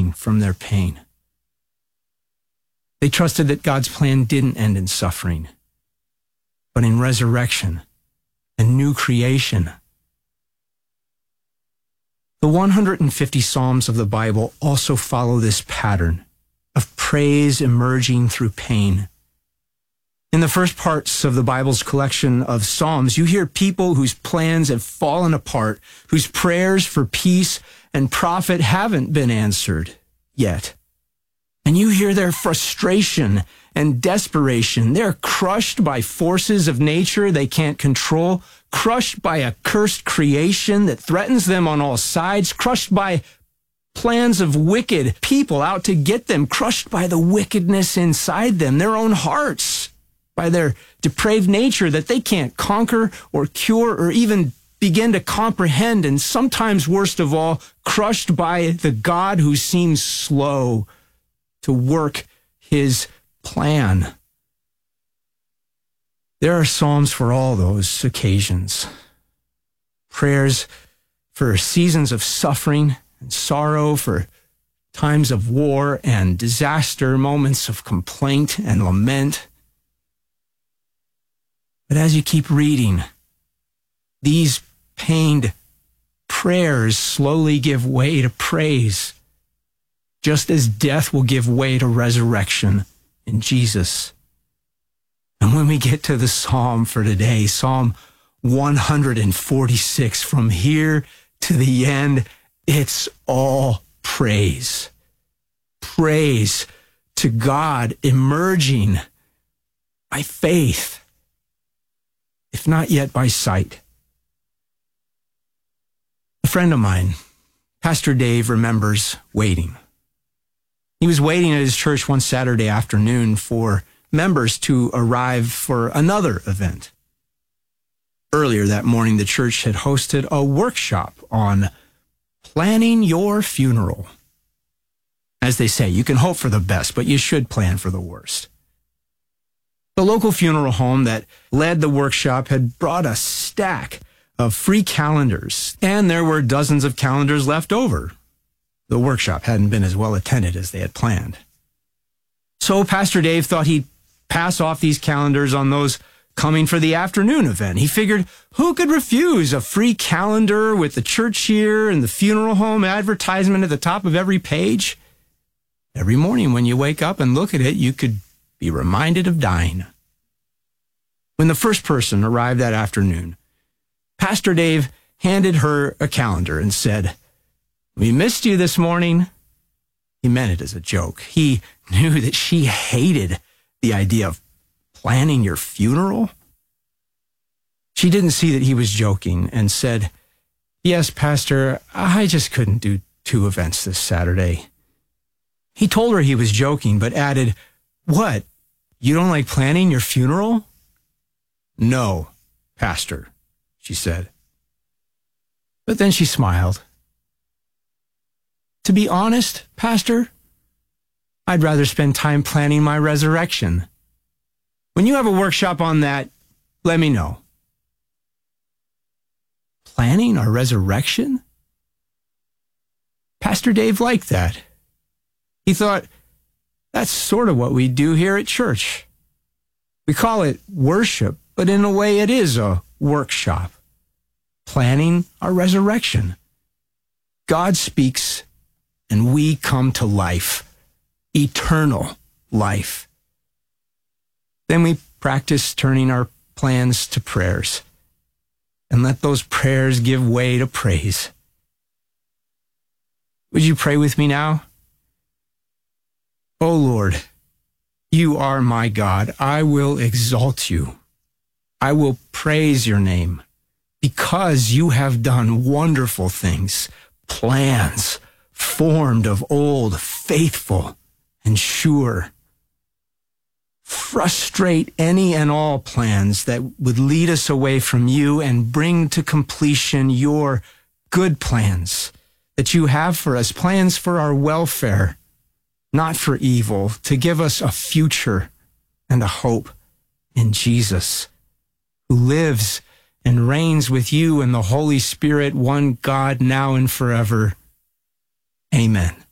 emerging from their pain. They trusted that God's plan didn't end in suffering, but in resurrection and new creation. The 150 Psalms of the Bible also follow this pattern of praise emerging through pain. In the first parts of the Bible's collection of Psalms, you hear people whose plans have fallen apart, whose prayers for peace and profit haven't been answered yet. And you hear their frustration and desperation. They're crushed by forces of nature they can't control, crushed by a cursed creation that threatens them on all sides, crushed by plans of wicked people out to get them, crushed by the wickedness inside them, their own hearts, by their depraved nature that they can't conquer or cure or even begin to comprehend, and sometimes, worst of all, crushed by the God who seems slow to work his plan. There are psalms for all those occasions. Prayers for seasons of suffering and sorrow, for times of war and disaster, moments of complaint and lament. But as you keep reading, these pained prayers slowly give way to praise, just as death will give way to resurrection in Jesus. And when we get to the psalm for today, Psalm 146, from here to the end, it's all praise. Praise to God emerging by faith, if not yet by sight. A friend of mine, Pastor Dave, remembers waiting. He was waiting at his church one Saturday afternoon for members to arrive for another event. Earlier that morning, the church had hosted a workshop on planning your funeral. As they say, you can hope for the best, but you should plan for the worst. The local funeral home that led the workshop had brought a stack of free calendars, and there were dozens of calendars left over. The workshop hadn't been as well attended as they had planned. So Pastor Dave thought he'd pass off these calendars on those coming for the afternoon event. He figured, who could refuse a free calendar with the church here and the funeral home advertisement at the top of every page? Every morning when you wake up and look at it, you could be reminded of dying. When the first person arrived that afternoon, Pastor Dave handed her a calendar and said, "We missed you this morning." He meant it as a joke. He knew that she hated the idea of planning your funeral. She didn't see that he was joking and said, "Yes, Pastor, I just couldn't do 2 events this Saturday." He told her he was joking, but added, "What? You don't like planning your funeral?" "No, Pastor," she said. But then she smiled. "To be honest, Pastor, I'd rather spend time planning my resurrection. When you have a workshop on that, let me know." Planning our resurrection? Pastor Dave liked that. He thought, that's sort of what we do here at church. We call it worship, but in a way it is a workshop. Planning our resurrection. God speaks and we come to life, eternal life. Then we practice turning our plans to prayers and let those prayers give way to praise. Would you pray with me now? Oh Lord, you are my God. I will exalt you. I will praise your name because you have done wonderful things, plans formed of old, faithful and sure. Frustrate any and all plans that would lead us away from you and bring to completion your good plans that you have for us, plans for our welfare, not for evil, to give us a future and a hope in Jesus, who lives and reigns with you and the Holy Spirit, one God, now and forever. Amen.